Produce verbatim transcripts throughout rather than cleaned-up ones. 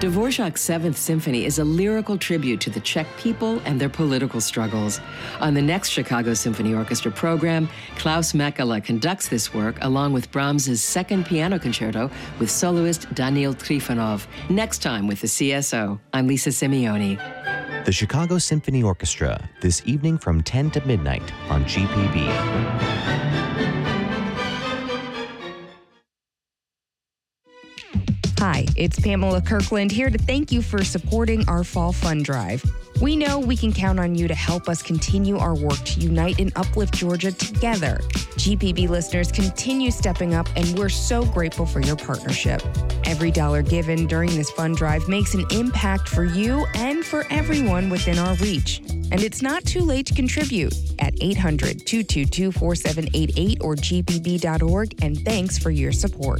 Dvorak's Seventh Symphony is a lyrical tribute to the Czech people and their political struggles. On the next Chicago Symphony Orchestra program, Klaus Mekala conducts this work along with Brahms's Second Piano Concerto with soloist Daniil Trifonov. Next time with the C S O, I'm Lisa Simeoni. The Chicago Symphony Orchestra, this evening from ten to midnight on G P B. Hi, it's Pamela Kirkland here to thank you for supporting our Fall Fund Drive. We know we can count on you to help us continue our work to unite and uplift Georgia together. G P B listeners continue stepping up, and we're so grateful for your partnership. Every dollar given during this fund drive makes an impact for you and for everyone within our reach. And it's not too late to contribute at eight hundred, two two two, four seven eight eight or g p b dot org, and thanks for your support.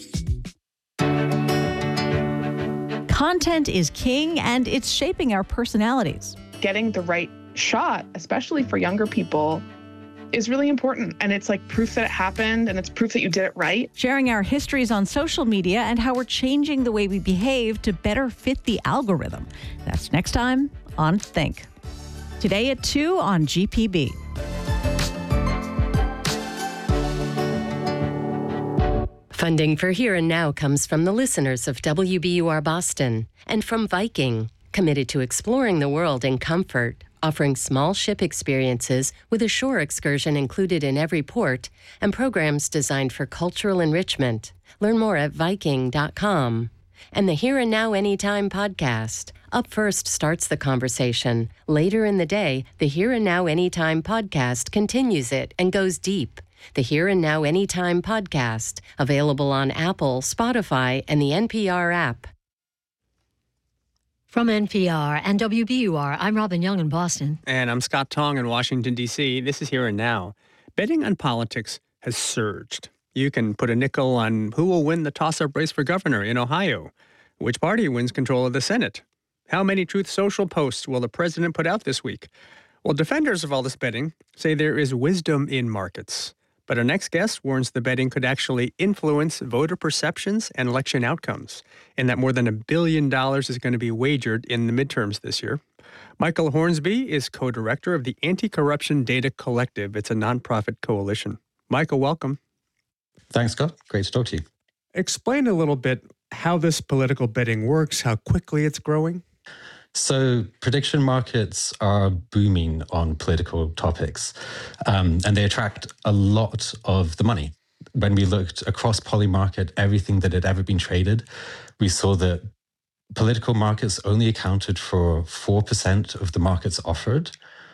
Content is king, and it's shaping our personalities. Getting the right shot, especially for younger people, is really important. And it's like proof that it happened, and it's proof that you did it right. Sharing our histories on social media and how we're changing the way we behave to better fit the algorithm. That's next time on Think. Today at two on G P B. Funding for Here and Now comes from the listeners of W B U R Boston and from Viking, committed to exploring the world in comfort, offering small ship experiences with a shore excursion included in every port and programs designed for cultural enrichment. Learn more at viking dot com. And the Here and Now Anytime podcast. Up first starts the conversation. Later in the day, the Here and Now Anytime podcast continues it and goes deep. The Here and Now Anytime podcast, available on Apple, Spotify, and the N P R app. From N P R and W B U R, I'm Robin Young in Boston. And I'm Scott Tong in Washington, D C. This is Here and Now. Betting on politics has surged. You can put a nickel on who will win the toss-up race for governor in Ohio, which party wins control of the Senate, how many Truth Social posts will the president put out this week. Well, defenders of all this betting say there is wisdom in markets. But our next guest warns the betting could actually influence voter perceptions and election outcomes, and that more than a billion dollars is going to be wagered in the midterms this year. Michael Hornsby is co-director of the Anti-Corruption Data Collective. It's a nonprofit coalition. Michael, welcome. Thanks, Scott. Great to talk to you. Explain a little bit how this political betting works, how quickly it's growing. So prediction markets are booming on political topics, um, and they attract a lot of the money. When we looked across Polymarket, everything that had ever been traded, we saw that political markets only accounted for four percent of the markets offered,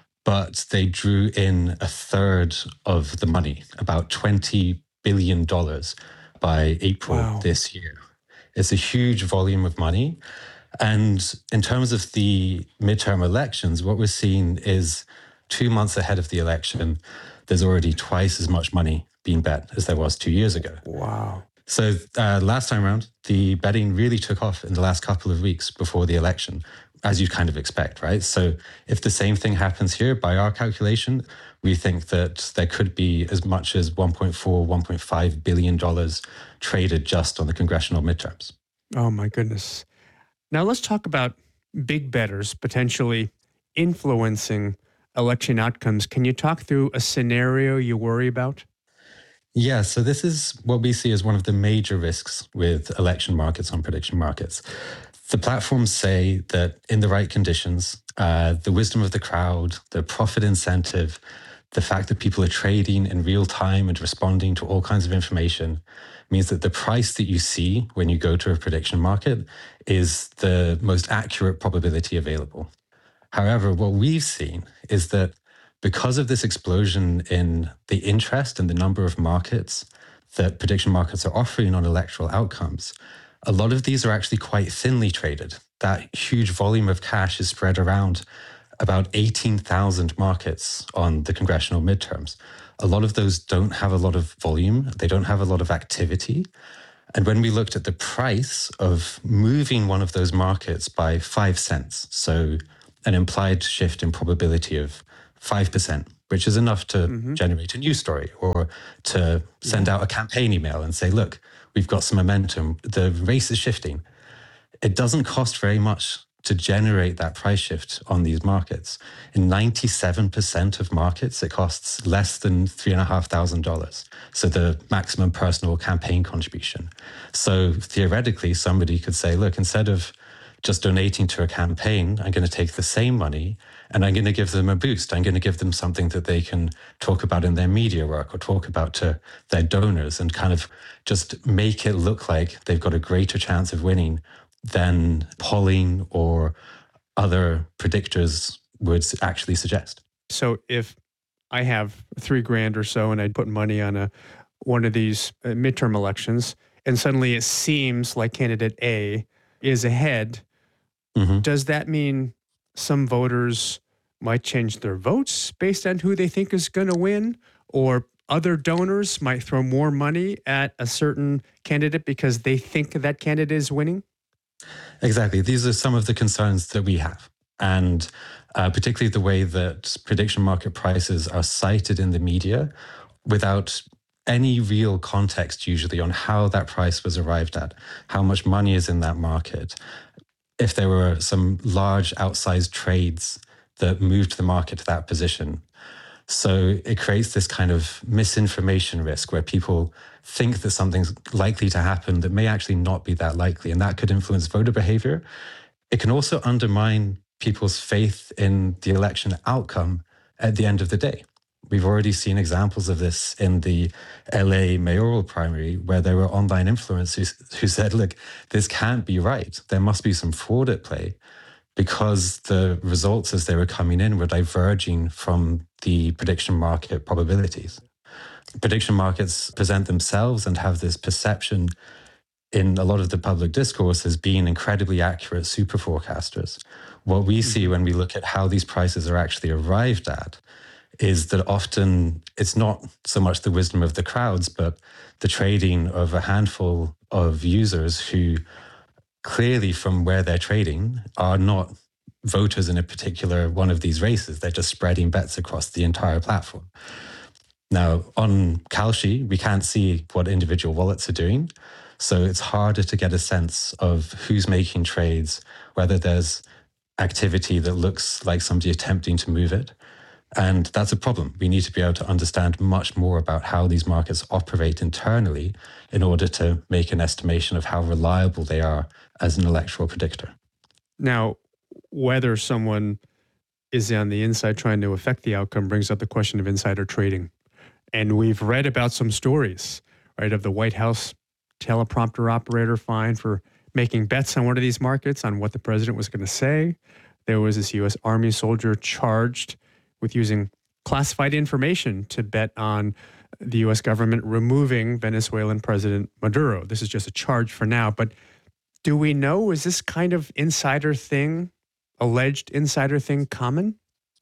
but they drew in a third of the money, about twenty billion dollars by April wow. this year. It's a huge volume of money. And in terms of the midterm elections, what we're seeing is two months ahead of the election, there's already twice as much money being bet as there was two years ago. Wow. So uh, last time around, the betting really took off in the last couple of weeks before the election, as you'd kind of expect, right? So if the same thing happens here, by our calculation, we think that there could be as much as one point four, one point five billion dollars traded just on the congressional midterms. Oh, my goodness. Now let's talk about big bettors potentially influencing election outcomes. Can you talk through a scenario you worry about? Yeah, so this is what we see as one of the major risks with election markets on prediction markets. The platforms say that in the right conditions, uh, the wisdom of the crowd, the profit incentive, the fact that people are trading in real time and responding to all kinds of information means that the price that you see when you go to a prediction market is the most accurate probability available. However, what we've seen is that because of this explosion in the interest and the number of markets that prediction markets are offering on electoral outcomes, a lot of these are actually quite thinly traded. That huge volume of cash is spread around about eighteen thousand markets on the congressional midterms. A lot of those don't have a lot of volume. They don't have a lot of activity. And when we looked at the price of moving one of those markets by five cents, so an implied shift in probability of five percent, which is enough to mm-hmm. generate a news story or to send yeah. out a campaign email and say, look, we've got some momentum. The race is shifting. it doesn't cost very much to generate that price shift on these markets. In ninety-seven percent of markets, it costs less than three thousand five hundred dollars. So the maximum personal campaign contribution. So theoretically, somebody could say, look, instead of just donating to a campaign, I'm going to take the same money and I'm going to give them a boost. I'm going to give them something that they can talk about in their media work or talk about to their donors and kind of just make it look like they've got a greater chance of winning than polling or other predictors would actually suggest. So if I have three grand or so and I put money on a one of these uh, midterm elections and suddenly it seems like candidate A is ahead, mm-hmm. does that mean some voters might change their votes based on who they think is going to win, or other donors might throw more money at a certain candidate because they think that candidate is winning? Exactly. These are some of the concerns that we have. And uh, particularly the way that prediction market prices are cited in the media without any real context usually on how that price was arrived at, how much money is in that market, if there were some large outsized trades that moved the market to that position. So it creates this kind of misinformation risk where people think that something's likely to happen that may actually not be that likely, and that could influence voter behavior. It can also undermine people's faith in the election outcome at the end of the day. We've already seen examples of this in the L A mayoral primary, where there were online influencers who said, look, this can't be right. There must be some fraud at play, because the results as they were coming in were diverging from the prediction market probabilities. Prediction markets present themselves and have this perception in a lot of the public discourse as being incredibly accurate super forecasters. What we see when we look at how these prices are actually arrived at is that often it's not so much the wisdom of the crowds, but the trading of a handful of users who clearly, from where they're trading, are not voters in a particular one of these races. They're just spreading bets across the entire platform. Now, on Kalshi, we can't see what individual wallets are doing, so it's harder to get a sense of who's making trades, whether there's activity that looks like somebody attempting to move it. And that's a problem. We need to be able to understand much more about how these markets operate internally in order to make an estimation of how reliable they are as an electoral predictor. Now, whether someone is on the inside trying to affect the outcome brings up the question of insider trading. And we've read about some stories, right, of the White House teleprompter operator fined for making bets on one of these markets on what the president was going to say. There was this U S Army soldier charged with using classified information to bet on the U S government removing Venezuelan President Maduro. This is just a charge for now, but do we know, is this kind of insider thing, alleged insider thing, common?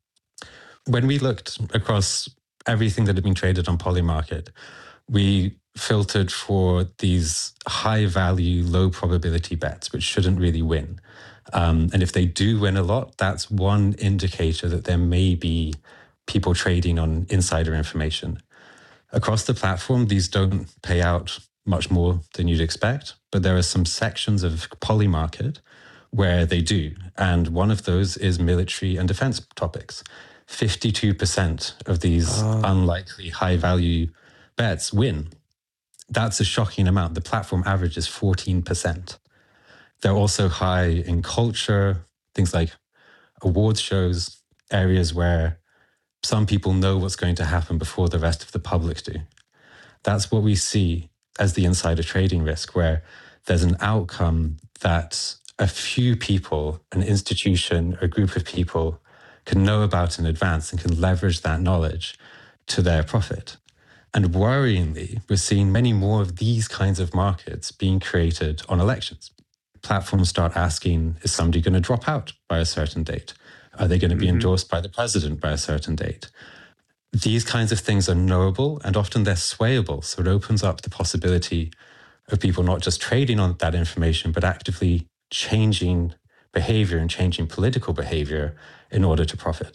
When we looked across everything that had been traded on Polymarket, we filtered for these high value, low probability bets, which shouldn't really win. Um, and if they do win a lot, that's one indicator that there may be people trading on insider information. Across the platform, these don't pay out much more than you'd expect, but there are some sections of Polymarket where they do. And one of those is military and defense topics. fifty-two percent of these oh. unlikely high value bets win. That's a shocking amount. The platform average is fourteen percent. They're also high in culture, things like awards shows, areas where some people know what's going to happen before the rest of the public do. That's what we see as the insider trading risk, where there's an outcome that a few people, an institution, a group of people can know about in advance and can leverage that knowledge to their profit. And worryingly, we're seeing many more of these kinds of markets being created on elections. Platforms start asking, is somebody going to drop out by a certain date? Are they going to be mm-hmm. endorsed by the president by a certain date? These kinds of things are knowable and often they're swayable. So it opens up the possibility of people not just trading on that information, but actively changing behavior and changing political behavior in order to profit.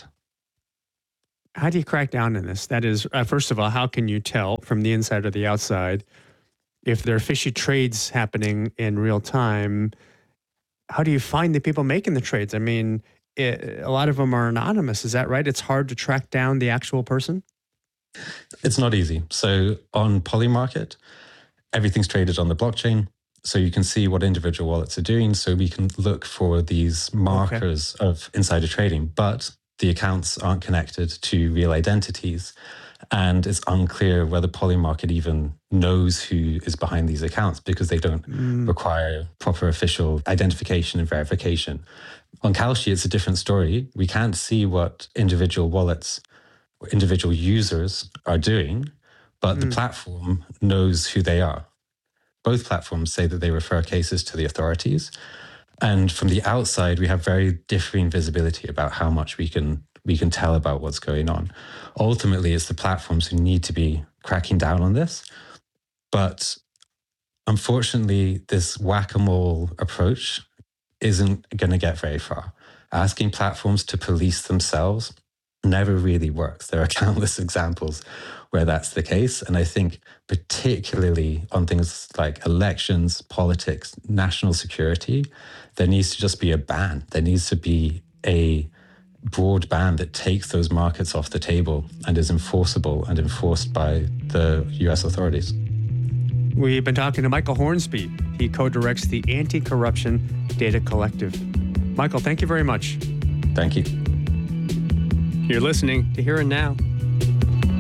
How do you crack down on this? That is, uh, first of all, how can you tell from the inside or the outside if there are fishy trades happening in real time? how do you find the people making the trades? I mean, it, a lot of them are anonymous. Is that right? It's hard to track down the actual person? It's not easy. So on Polymarket, everything's traded on the blockchain. So you can see what individual wallets are doing. So we can look for these markers okay. of insider trading, but the accounts aren't connected to real identities. And it's unclear whether Polymarket even knows who is behind these accounts because they don't mm. require proper official identification and verification. On Kalshi, it's a different story. We can't see what individual wallets or individual users are doing, but mm. the platform knows who they are. Both platforms say that they refer cases to the authorities. And from the outside, we have very differing visibility about how much we can we can tell about what's going on. Ultimately, it's the platforms who need to be cracking down on this. But unfortunately, this whack-a-mole approach isn't going to get very far. Asking platforms to police themselves never really works. There are countless examples where that's the case. And I think particularly on things like elections, politics, national security, there needs to just be a ban. There needs to be a broad ban that takes those markets off the table and is enforceable and enforced by the U S authorities. We've been talking to Michael Hornsby. He co-directs the Anti-Corruption Data Collective. Michael, thank you very much. Thank you. You're listening to Here and Now.